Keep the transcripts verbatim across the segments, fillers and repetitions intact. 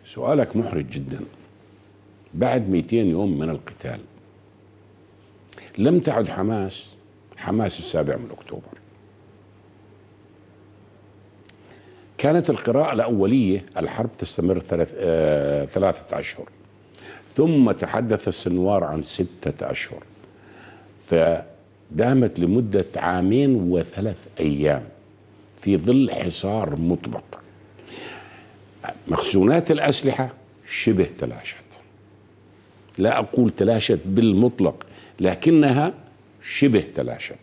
سؤالك محرج جدا. بعد مئتين يوم من القتال لم تعد حماس حماس السابع من أكتوبر. كانت القراءة الأولية الحرب تستمر ثلاث آه ثلاثة أشهر، ثم تحدث السنوار عن ستة أشهر، فدامت لمدة عامين وثلاث أيام في ظل حصار مطبق. مخزونات الأسلحة شبه تلاشت، لا أقول تلاشت بالمطلق لكنها شبه تلاشت.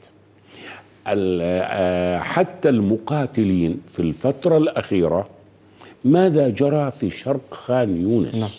حتى المقاتلين في الفترة الأخيرة، ماذا جرى في شرق خان يونس؟ نعم.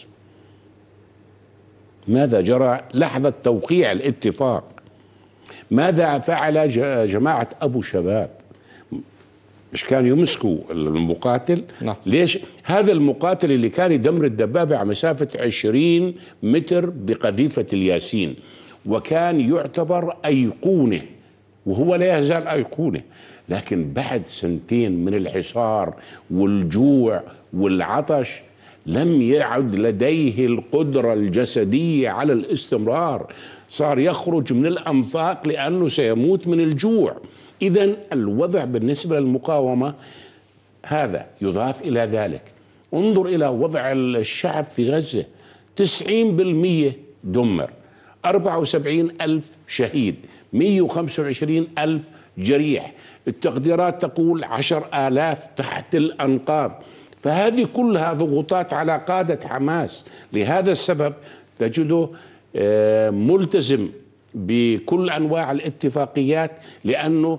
ماذا جرى لحظة توقيع الاتفاق؟ ماذا فعل جماعة أبو شباب؟ مش كانوا يمسكوا المقاتل؟ نعم. ليش؟ هذا المقاتل اللي كان يدمر الدبابة على مسافة عشرين متر بقذيفة الياسين، وكان يعتبر أيقونة، وهو لا يزال أيقونة، لكن بعد سنتين من الحصار والجوع والعطش لم يعد لديه القدرة الجسدية على الاستمرار، صار يخرج من الأنفاق لأنه سيموت من الجوع. إذن الوضع بالنسبة للمقاومة هذا. يضاف إلى ذلك انظر إلى وضع الشعب في غزة، تسعين بالمئة دمر، أربعة وسبعين ألف شهيد، مئة وخمسة وعشرين ألف جريح، التقديرات تقول عشر آلاف تحت الأنقاض. فهذه كلها ضغوطات على قادة حماس. لهذا السبب تجده ملتزم بكل أنواع الاتفاقيات، لأنه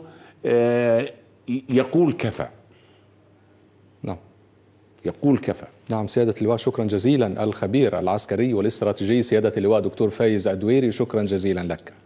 يقول كفى. نعم، يقول كفى. نعم سيادة اللواء، شكرا جزيلا. الخبير العسكري والاستراتيجي سيادة اللواء دكتور فايز الدويري، شكرا جزيلا لك.